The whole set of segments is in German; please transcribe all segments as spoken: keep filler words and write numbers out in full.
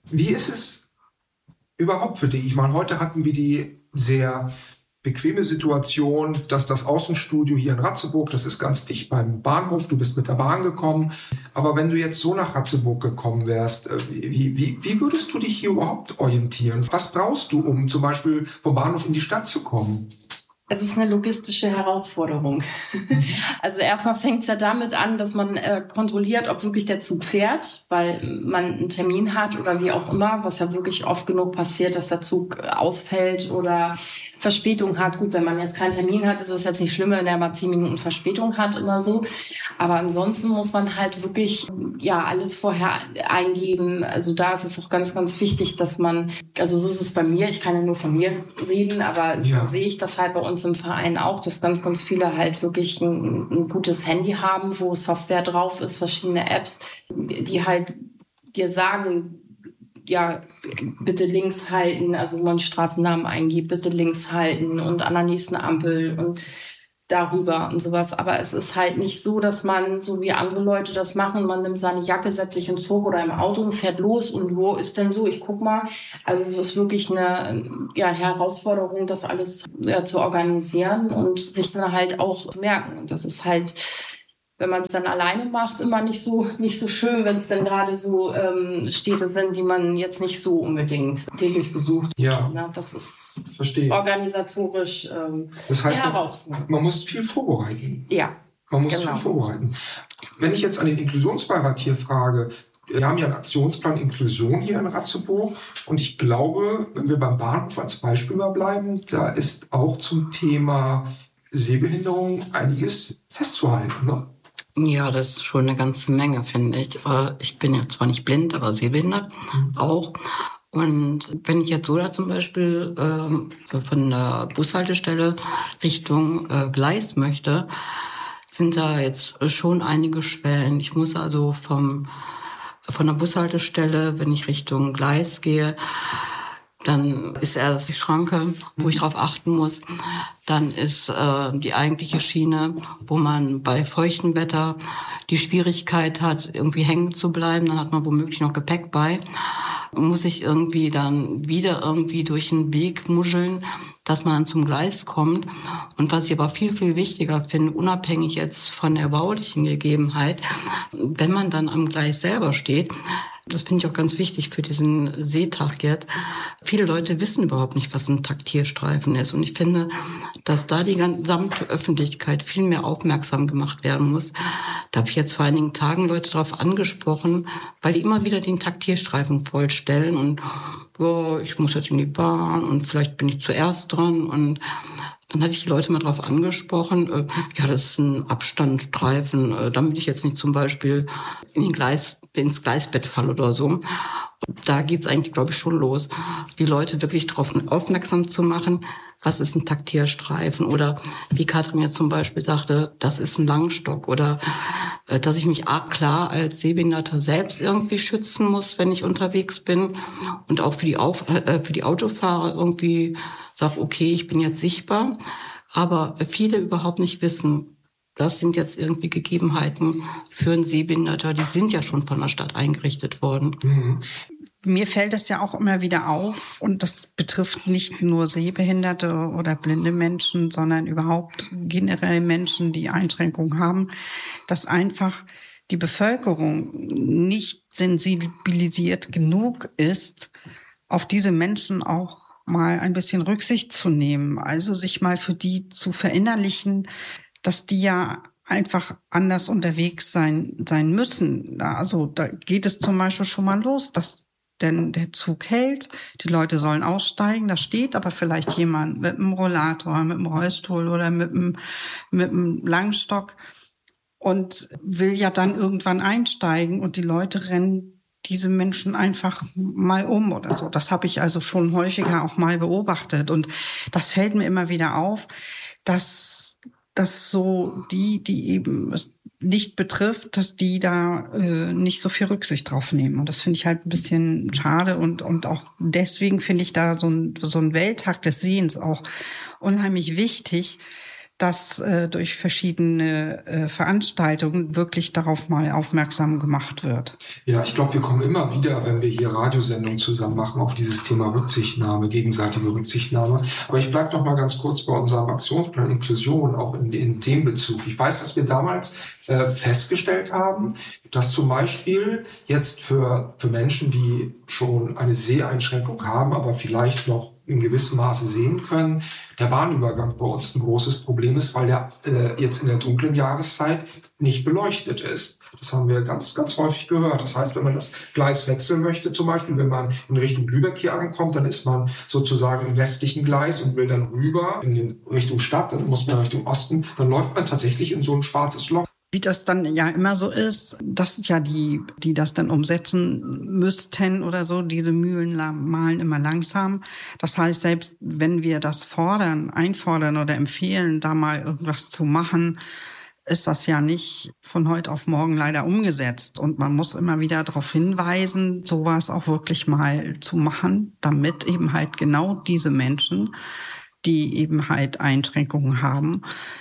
Wie ist es überhaupt für dich? Ich meine, heute hatten wir die sehr bequeme Situation, dass das Außenstudio hier in Ratzeburg, das ist ganz dicht beim Bahnhof, du bist mit der Bahn gekommen. Aber wenn du jetzt so nach Ratzeburg gekommen wärst, wie, wie, wie würdest du dich hier überhaupt orientieren? Was brauchst du, um zum Beispiel vom Bahnhof in die Stadt zu kommen? Es ist eine logistische Herausforderung. Also erstmal fängt es ja damit an, dass man äh, kontrolliert, ob wirklich der Zug fährt, weil man einen Termin hat oder wie auch immer, was ja wirklich oft genug passiert, dass der Zug ausfällt oder Verspätung hat. Gut, wenn man jetzt keinen Termin hat, ist es jetzt nicht schlimm, wenn er mal zehn Minuten Verspätung hat oder so. Aber ansonsten muss man halt wirklich ja alles vorher eingeben. Also da ist es auch ganz, ganz wichtig, dass man, also so ist es bei mir, ich kann ja nur von mir reden, aber so Ja. sehe ich das halt bei uns im Verein auch, dass ganz, ganz viele halt wirklich ein, ein gutes Handy haben, wo Software drauf ist, verschiedene Apps, die halt dir sagen, ja, bitte links halten, also wo man Straßennamen eingibt, bitte links halten und an der nächsten Ampel und darüber und sowas. Aber es ist halt nicht so, dass man, so wie andere Leute das machen, man nimmt seine Jacke, setzt sich ins Zug oder im Auto und fährt los und wo ist denn so? Ich guck mal. Also es ist wirklich eine ja, Herausforderung, das alles ja, zu organisieren und sich dann halt auch zu merken. Und das ist halt, wenn man es dann alleine macht, immer nicht so nicht so schön, wenn es dann gerade so ähm, Städte sind, die man jetzt nicht so unbedingt täglich besucht. Ja. Na, das ist Verstehe. organisatorisch ähm, Das heißt, eine man, Herausforderung. man muss viel vorbereiten. Ja. Man muss Genau. viel vorbereiten. Wenn ich jetzt an den Inklusionsbeirat hier frage, wir haben ja einen Aktionsplan Inklusion hier in Ratzeburg und ich glaube, wenn wir beim Bahnhof als Beispiel mal bleiben, da ist auch zum Thema Sehbehinderung einiges festzuhalten, ne? Ja, das ist schon eine ganze Menge, finde ich. Ich bin ja zwar nicht blind, aber sehbehindert mhm. auch. Und wenn ich jetzt so da zum Beispiel äh, von der Bushaltestelle Richtung äh, Gleis möchte, sind da jetzt schon einige Schwellen. Ich muss also vom von der Bushaltestelle, wenn ich Richtung Gleis gehe, dann ist erst die Schranke, wo ich drauf achten muss. Dann ist äh, die eigentliche Schiene, wo man bei feuchtem Wetter die Schwierigkeit hat, irgendwie hängen zu bleiben. Dann hat man womöglich noch Gepäck bei. Muss ich irgendwie dann wieder irgendwie durch den Weg muscheln, dass man dann zum Gleis kommt. Und was ich aber viel, viel wichtiger finde, unabhängig jetzt von der baulichen Gegebenheit, wenn man dann am Gleis selber steht, das finde ich auch ganz wichtig für diesen Sehtag jetzt. Viele Leute wissen überhaupt nicht, was ein Taktierstreifen ist. Und ich finde, dass da die gesamte Öffentlichkeit viel mehr aufmerksam gemacht werden muss. Da habe ich jetzt vor einigen Tagen Leute darauf angesprochen, weil die immer wieder den Taktierstreifen vollstellen. Und ja, ich muss jetzt in die Bahn und vielleicht bin ich zuerst dran. Und dann hatte ich die Leute mal darauf angesprochen, äh, ja, das ist ein Abstandsstreifen, äh, damit ich jetzt nicht zum Beispiel in den Gleis, ins Gleisbett falle oder so. Da geht's eigentlich, glaube ich, schon los, die Leute wirklich darauf aufmerksam zu machen, was ist ein Taktierstreifen oder wie Katrin jetzt zum Beispiel sagte, das ist ein Langstock oder äh, dass ich mich arg klar als Sehbehinderter selbst irgendwie schützen muss, wenn ich unterwegs bin und auch für die, Auf äh, für die Autofahrer irgendwie sage, okay, ich bin jetzt sichtbar, aber viele überhaupt nicht wissen, das sind jetzt irgendwie Gegebenheiten für einen Sehbehinderter, die sind ja schon von der Stadt eingerichtet worden. Mhm. Mir fällt es ja auch immer wieder auf, und das betrifft nicht nur sehbehinderte oder blinde Menschen, sondern überhaupt generell Menschen, die Einschränkungen haben, dass einfach die Bevölkerung nicht sensibilisiert genug ist, auf diese Menschen auch mal ein bisschen Rücksicht zu nehmen, also sich mal für die zu verinnerlichen, dass die ja einfach anders unterwegs sein, sein müssen. Also da geht es zum Beispiel schon mal los, dass denn der Zug hält, die Leute sollen aussteigen, da steht aber vielleicht jemand mit einem Rollator, mit einem Rollstuhl oder mit einem, mit einem Langstock und will ja dann irgendwann einsteigen und die Leute rennen diese Menschen einfach mal um oder so. Das habe ich also schon häufiger auch mal beobachtet und das fällt mir immer wieder auf, dass dass so die, die eben es nicht betrifft, dass die da äh, nicht so viel Rücksicht drauf nehmen. Und das finde ich halt ein bisschen schade. Und und auch deswegen finde ich da so ein, so ein Welttag des Sehens auch unheimlich wichtig, dass äh, durch verschiedene äh, Veranstaltungen wirklich darauf mal aufmerksam gemacht wird. Ja, ich glaube, wir kommen immer wieder, wenn wir hier Radiosendungen zusammen machen, auf dieses Thema Rücksichtnahme, gegenseitige Rücksichtnahme. Aber ich bleibe noch mal ganz kurz bei unserem Aktionsplan Inklusion, auch in, in dem Bezug. Ich weiß, dass wir damals äh, festgestellt haben, dass zum Beispiel jetzt für, für Menschen, die schon eine Seheinschränkung haben, aber vielleicht noch in gewissem Maße sehen können, der Bahnübergang bei uns ein großes Problem ist, weil der äh, jetzt in der dunklen Jahreszeit nicht beleuchtet ist. Das haben wir ganz, ganz häufig gehört. Das heißt, wenn man das Gleis wechseln möchte, zum Beispiel, wenn man in Richtung Lübeck hier ankommt, dann ist man sozusagen im westlichen Gleis und will dann rüber in Richtung Stadt, dann muss man Richtung Osten, dann läuft man tatsächlich in so ein schwarzes Loch. Wie das dann ja immer so ist, das sind ja die, die das dann umsetzen müssten oder so, diese Mühlen malen immer langsam. Das heißt, selbst wenn wir das fordern, einfordern oder empfehlen, da mal irgendwas zu machen, ist das ja nicht von heute auf morgen leider umgesetzt. Und man muss immer wieder darauf hinweisen, sowas auch wirklich mal zu machen, damit eben halt genau diese Menschen, die eben halt Einschränkungen haben,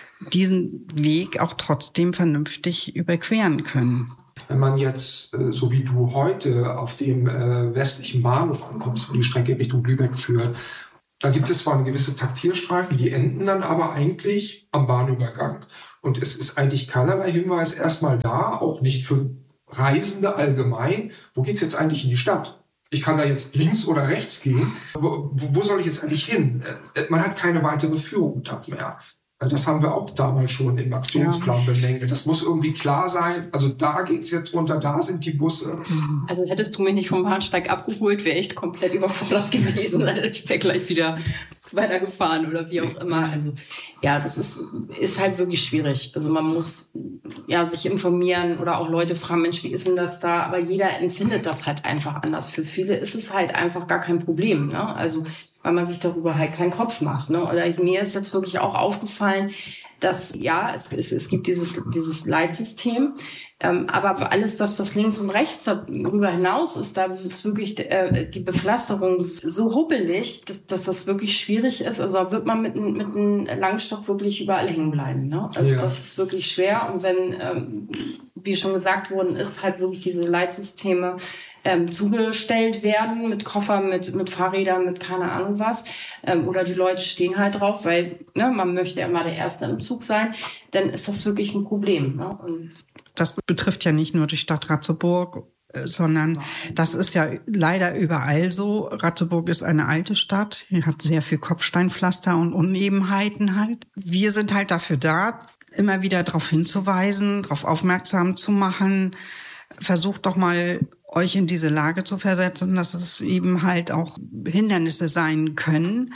diesen Weg auch trotzdem vernünftig überqueren können. Wenn man jetzt, äh, so wie du heute, auf dem äh, westlichen Bahnhof ankommst, wo die Strecke Richtung Lübeck führt, da gibt es zwar eine gewisse Taktierstreifen, die enden dann aber eigentlich am Bahnübergang. Und es ist eigentlich keinerlei Hinweis erstmal da, auch nicht für Reisende allgemein, wo geht's jetzt eigentlich in die Stadt? Ich kann da jetzt links oder rechts gehen. Wo, wo soll ich jetzt eigentlich hin? Äh, man hat keine weitere Führung mehr. Das haben wir auch damals schon im Aktionsplan ja. bemängelt. Das muss irgendwie klar sein. Also da geht's jetzt runter, da sind die Busse. Also hättest du mich nicht vom Bahnsteig abgeholt, wäre ich komplett überfordert gewesen. Also ich wäre gleich wieder weitergefahren oder wie auch immer. Also ja, das ist, ist halt wirklich schwierig. Also man muss ja sich informieren oder auch Leute fragen, Mensch, wie ist denn das da? Aber jeder empfindet das halt einfach anders. Für viele ist es halt einfach gar kein Problem, ne? Also weil man sich darüber halt keinen Kopf macht, ne? Oder mir ist jetzt wirklich auch aufgefallen, dass, ja, es, es, es gibt dieses, dieses Leitsystem, ähm, aber alles das, was links und rechts darüber hinaus ist, da ist wirklich äh, die Bepflasterung so huppelig, dass, dass das wirklich schwierig ist. Also da wird man mit, mit einem Langstock wirklich überall hängen bleiben, ne? Also ja. Das ist wirklich schwer. Und wenn, ähm, wie schon gesagt worden ist, halt wirklich diese Leitsysteme Ähm, zugestellt werden mit Koffern, mit mit Fahrrädern, mit keine Ahnung was. Ähm, oder die Leute stehen halt drauf, weil ne, man möchte ja immer der Erste im Zug sein. Dann ist das wirklich ein Problem. Ne? Und das betrifft ja nicht nur die Stadt Ratzeburg, sondern das ist ja leider überall so. Ratzeburg ist eine alte Stadt, hier hat sehr viel Kopfsteinpflaster und Unebenheiten halt. Wir sind halt dafür da, immer wieder darauf hinzuweisen, darauf aufmerksam zu machen. Versucht doch mal, euch in diese Lage zu versetzen, dass es eben halt auch Hindernisse sein können.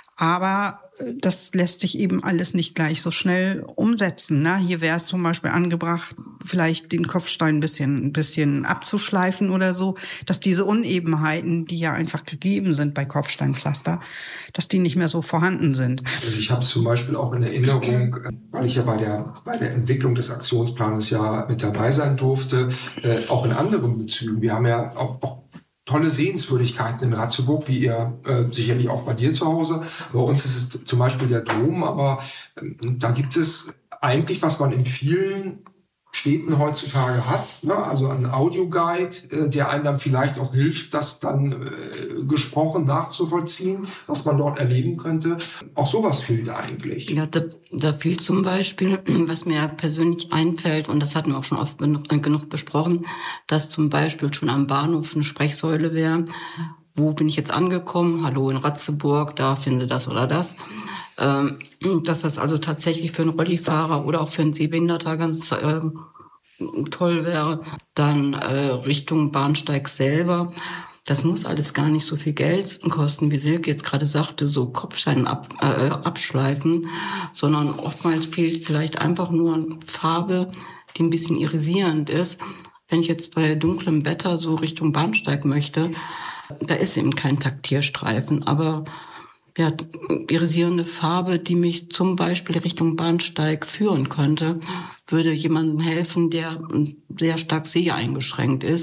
Aber das lässt sich eben alles nicht gleich so schnell umsetzen. Ne? Hier wäre es zum Beispiel angebracht, vielleicht den Kopfstein ein bisschen, ein bisschen abzuschleifen oder so, dass diese Unebenheiten, die ja einfach gegeben sind bei Kopfsteinpflaster, dass die nicht mehr so vorhanden sind. Also ich habe es zum Beispiel auch in Erinnerung, weil ich ja bei der, bei der Entwicklung des Aktionsplans ja mit dabei sein durfte, äh, auch in anderen Bezügen. Wir haben ja auch, auch tolle Sehenswürdigkeiten in Ratzeburg, wie ihr äh, sicherlich auch bei dir zu Hause. Bei uns ist es zum Beispiel der Dom, aber äh, da gibt es eigentlich, was man in vielen Städten heutzutage hat, ne? Also ein Audioguide, äh, der einem dann vielleicht auch hilft, das dann äh, gesprochen nachzuvollziehen, was man dort erleben könnte. Auch sowas fehlt eigentlich. Ja, da, da fehlt zum Beispiel, was mir persönlich einfällt, und das hatten wir auch schon oft genug besprochen, dass zum Beispiel schon am Bahnhof eine Sprechsäule wäre. Wo bin ich jetzt angekommen? Hallo in Ratzeburg, da finden Sie das oder das. Ähm, dass das also tatsächlich für einen Rollifahrer oder auch für einen Sehbehinderter ganz äh, toll wäre. Dann äh, Richtung Bahnsteig selber. Das muss alles gar nicht so viel Geld kosten, wie Silke jetzt gerade sagte, so Kopfstein ab, äh, abschleifen, sondern oftmals fehlt vielleicht einfach nur eine Farbe, die ein bisschen irisierend ist. Wenn ich jetzt bei dunklem Wetter so Richtung Bahnsteig möchte, da ist eben kein Taktierstreifen, aber ja, irisierende Farbe, die mich zum Beispiel Richtung Bahnsteig führen könnte, würde jemandem helfen, der sehr stark seheingeschränkt ist.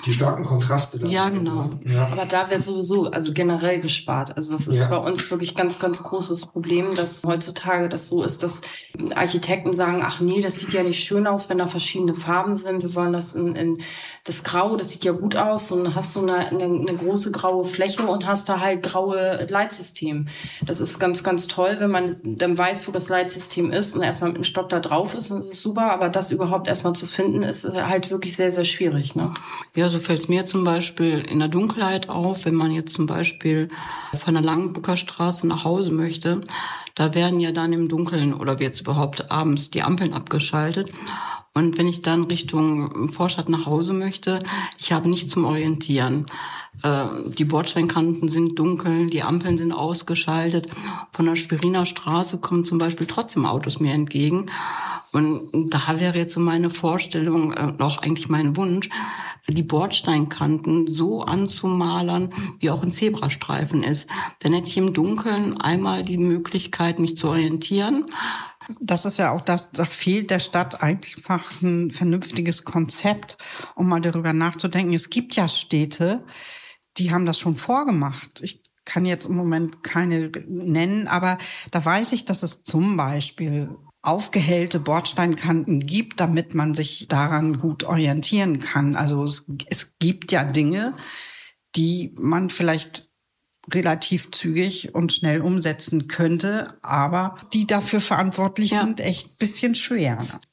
Die starken Kontraste. Da ja, genau. Ja. Aber da wird sowieso, also generell gespart. Also das ist ja. bei uns wirklich ganz, ganz großes Problem, dass heutzutage das so ist, dass Architekten sagen, ach nee, das sieht ja nicht schön aus, wenn da verschiedene Farben sind. Wir wollen das in, in das Grau, das sieht ja gut aus. Und dann hast du eine, eine, eine große graue Fläche und hast da halt graue Leitsystem. Das ist ganz, ganz toll, wenn man dann weiß, wo das Leitsystem ist und erstmal mit einem Stock da drauf ist. Das ist super, aber das überhaupt erstmal zu finden, ist halt wirklich sehr, sehr schwierig, ne? Ja, so fällt es mir zum Beispiel in der Dunkelheit auf, wenn man jetzt zum Beispiel von der Langenbrücker Straße nach Hause möchte. Da werden ja dann im Dunkeln oder jetzt überhaupt abends die Ampeln abgeschaltet. Und wenn ich dann Richtung Vorstadt nach Hause möchte, ich habe nichts zum Orientieren. Äh, die Bordsteinkanten sind dunkel, die Ampeln sind ausgeschaltet. Von der Schweriner Straße kommen zum Beispiel trotzdem Autos mir entgegen. Und da wäre jetzt so meine Vorstellung, äh, auch eigentlich mein Wunsch, die Bordsteinkanten so anzumalern, wie auch ein Zebrastreifen ist. Dann hätte ich im Dunkeln einmal die Möglichkeit, mich zu orientieren. Das ist ja auch das, da fehlt der Stadt einfach ein vernünftiges Konzept, um mal darüber nachzudenken. Es gibt ja Städte, die haben das schon vorgemacht. Ich kann jetzt im Moment keine nennen, aber da weiß ich, dass es zum Beispiel aufgehellte Bordsteinkanten gibt, damit man sich daran gut orientieren kann. Also es, es gibt ja Dinge, die man vielleicht relativ zügig und schnell umsetzen könnte, aber die dafür verantwortlich ja. sind, echt ein bisschen schwer.